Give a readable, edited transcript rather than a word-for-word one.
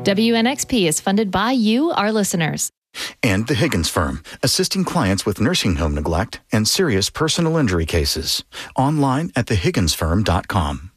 WNXP is funded by you, our listeners. And the Higgins Firm, assisting clients with nursing home neglect and serious personal injury cases. Online at thehigginsfirm.com.